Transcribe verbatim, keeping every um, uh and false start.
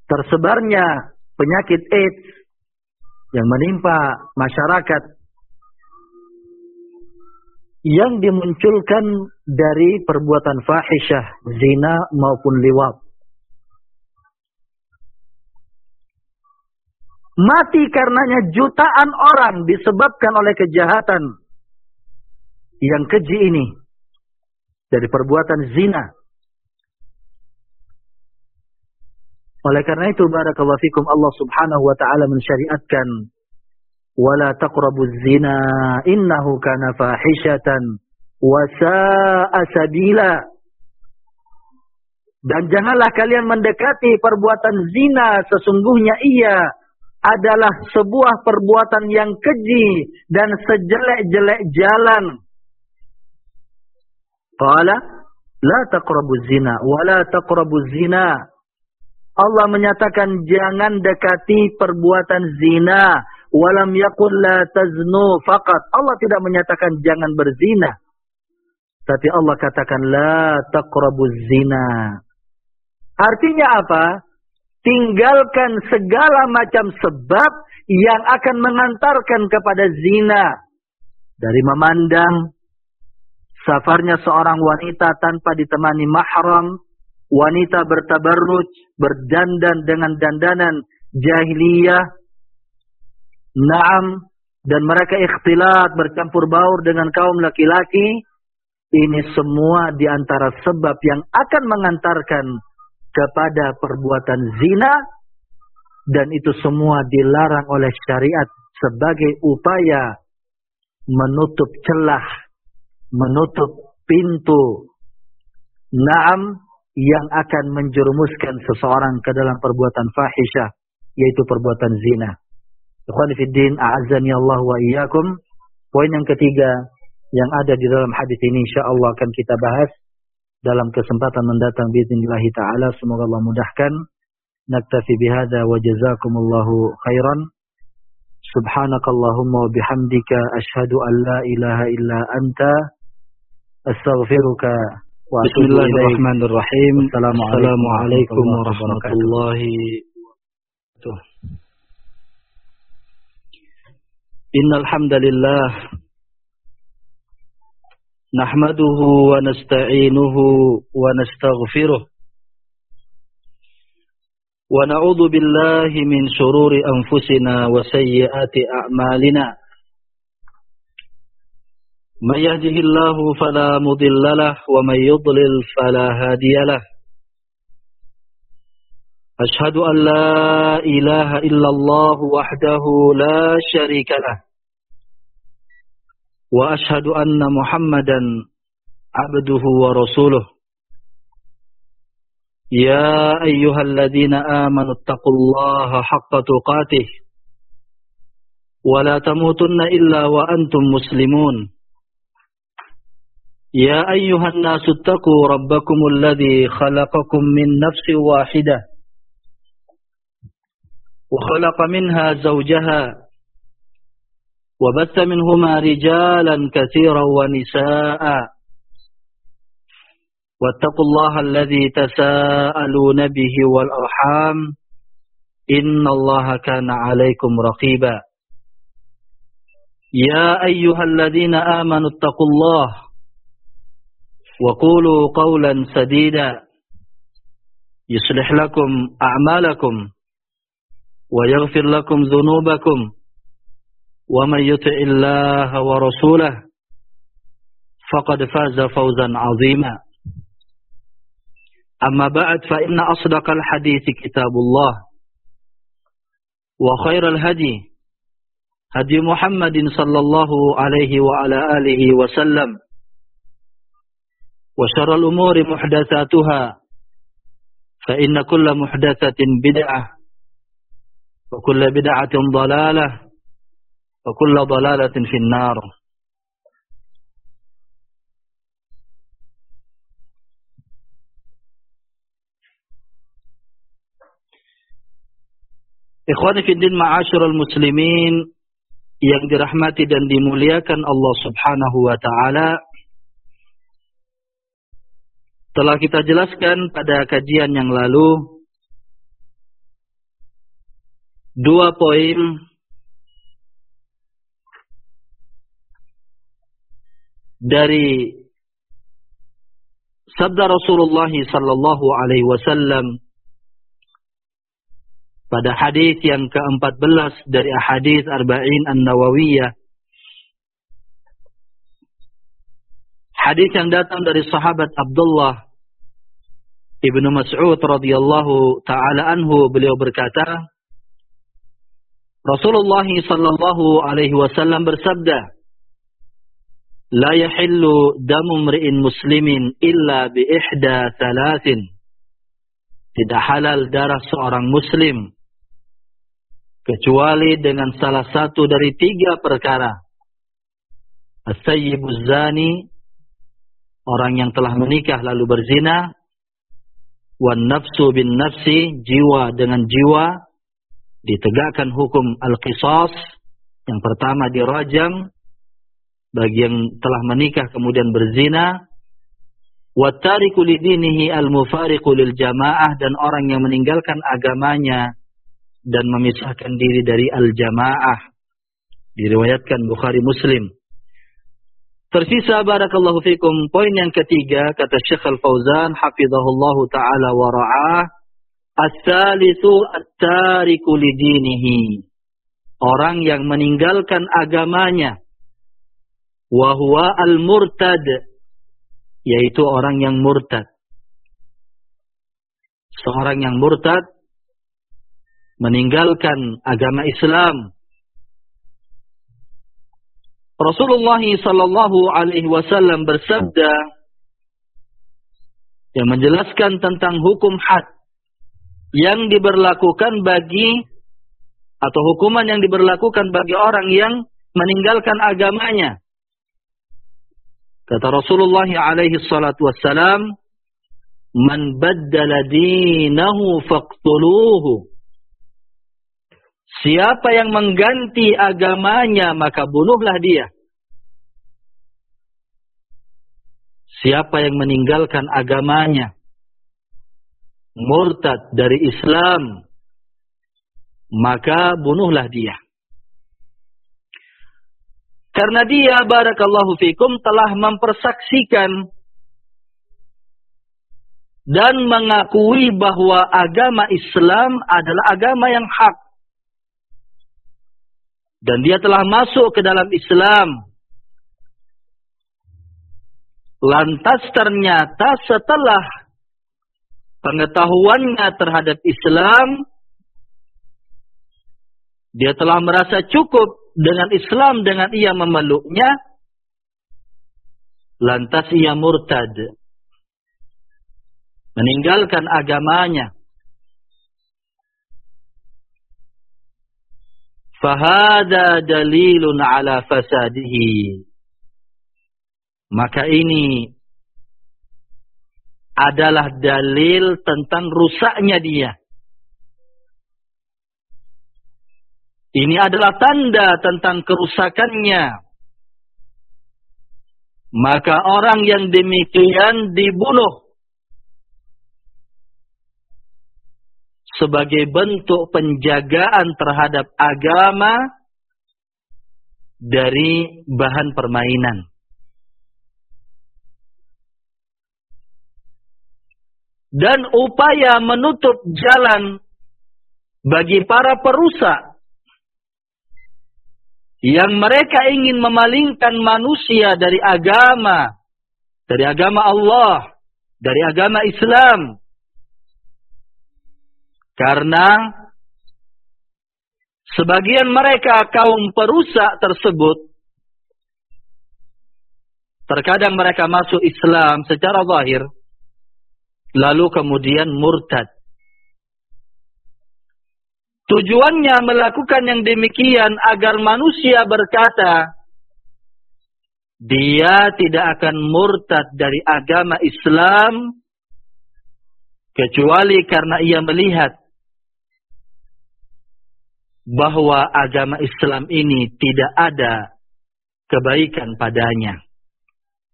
tersebarnya penyakit AIDS yang menimpa masyarakat yang dimunculkan dari perbuatan fahisyah, zina maupun liwat. Mati karenanya jutaan orang disebabkan oleh kejahatan yang keji ini dari perbuatan zina. Oleh karena itu, barakallahu fikum, Allah Subhanahu wa taala mensyariatkan wala taqrabuz zina innahu kana fahishatan wa sa'a sabila. Dan janganlah kalian mendekati perbuatan zina, sesungguhnya ia adalah sebuah perbuatan yang keji dan sejelek-jelek jalan. Qala la taqrabuz zina wa la taqrabuz zina. Allah menyatakan jangan dekati perbuatan zina. Walam yaqul la taznu faqat. Allah tidak menyatakan jangan berzina. Tapi Allah katakan la taqrabuz zina. Artinya apa? Tinggalkan segala macam sebab yang akan mengantarkan kepada zina. Dari memandang safarnya seorang wanita tanpa ditemani mahram, wanita bertabarruj, berdandan dengan dandanan jahiliyah, naam, dan mereka ikhtilat, bercampur baur dengan kaum laki-laki. Ini semua diantara sebab yang akan mengantarkan kepada perbuatan zina, dan itu semua dilarang oleh syariat sebagai upaya menutup celah, menutup pintu, naam, yang akan menjerumuskan seseorang ke dalam perbuatan fahisyah, yaitu perbuatan zina. Ikhwani fiddin, a'azzani Allah wa iyyakum. Poin yang ketiga yang ada di dalam hadis ini insyaallah akan kita bahas dalam kesempatan mendatang biidznillah taala. Semoga Allah mudahkan. Naktafi bihadza wa jazakumullahu khairan. Subhanakallahumma wa bihamdika asyhadu an la ilaha illa anta astaghfiruka. Bismillahirrahmanirrahim. Assalamualaikum warahmatullahi wabarakatuh. Innal hamdalillah nahmaduhu wa nasta'inuhu wa nastaghfiruh wa na'udzu billahi min shururi anfusina wa sayyiati a'malina. من يهده الله فلا مضل له ومن يضلل فلا هادي له. أشهد أن لا إله إلا الله وحده لا شريك له وأشهد أن محمدا عبده ورسوله. يا أيها الذين آمنوا اتقوا الله حق تقاته ولا تموتن إلا وأنتم مسلمون. يا أيها الناس اتقوا ربكم الذي خلقكم من نفس واحدة وخلق منها زوجها وبث منهما رجالا كثيرا ونساء واتقوا الله الذي تساءلون به والأرحام إن الله كان عليكم رقيبا. يا أيها الذين آمنوا اتقوا الله وقولوا قولا سديدا يصلح لكم أعمالكم ويغفر لكم ذنوبكم ومن يطع الله ورسوله فقد فاز فوزا عظيما. أما بعد فإن أصدق الحديث كتاب الله وخير الهدي هدي محمد صلى الله عليه وعلى آله وسلم وشر الأمور محدثاتها فإن كل محدثة بدعة وكل بدعة ضلالة وكل ضلالة في النار. Ikhwani fiddin ma'asyiral muslimin yang dirahmati dan dimuliakan Allah Subhanahu wa taala. Telah kita jelaskan pada kajian yang lalu dua poin dari sabda Rasulullah sallallahu alaihi wasallam pada hadis yang keempat belas dari ahadits Arba'in An-Nawawiyah. Hadis yang datang dari sahabat Abdullah Ibnu Mas'ud radhiyallahu taala anhu, beliau berkata, Rasulullah sallallahu alaihi wasallam bersabda, "La yahillu damu mri'in muslimin illa bi ihda thalathin." Tidak halal darah seorang muslim kecuali dengan salah satu dari tiga perkara. As-sayyibuz zani, orang yang telah menikah lalu berzina. Wan nafsu bin nafsi, jiwa dengan jiwa, ditegakkan hukum al-qisas. Yang pertama dirajam bagi yang telah menikah kemudian berzina. Wat tariku lidinihi al-mufariqu lil jamaah, dan orang yang meninggalkan agamanya dan memisahkan diri dari al-jamaah. Diriwayatkan Bukhari Muslim. Tersisa barakallahu fikum poin yang ketiga, kata Syekh Al-Fauzan hafizahullahu taala wa ra'ah, as-salisu at-tariku lidinihi, orang yang meninggalkan agamanya, wa huwa al-murtad, yaitu orang yang murtad. Seorang yang murtad meninggalkan agama Islam. Rasulullah sallallahu alaihi wasallam bersabda yang menjelaskan tentang hukum had yang diberlakukan bagi, atau hukuman yang diberlakukan bagi orang yang meninggalkan agamanya. Kata Rasulullah alaihi salatu wassalam, "Man baddala dinahu faqtuluhu." Siapa yang mengganti agamanya, maka bunuhlah dia. Siapa yang meninggalkan agamanya, murtad dari Islam, maka bunuhlah dia. Karena dia, barakallahu fikum, telah mempersaksikan dan mengakui bahwa agama Islam adalah agama yang hak. Dan dia telah masuk ke dalam Islam. Lantas ternyata setelah pengetahuannya terhadap Islam, dia telah merasa cukup dengan Islam dengan ia memeluknya, lantas ia murtad, meninggalkan agamanya. Fahada dalilun ala fasadihi. Maka ini adalah dalil tentang rusaknya dia. Ini adalah tanda tentang kerusakannya. Maka orang yang demikian dibunuh sebagai bentuk penjagaan terhadap agama dari bahan permainan. Dan upaya menutup jalan bagi para perusak yang mereka ingin memalingkan manusia dari agama, dari agama Allah, dari agama Islam. Karena sebagian mereka, kaum perusak tersebut, terkadang mereka masuk Islam secara zahir, lalu kemudian murtad. Tujuannya melakukan yang demikian agar manusia berkata, dia tidak akan murtad dari agama Islam kecuali karena ia melihat bahwa agama Islam ini tidak ada kebaikan padanya.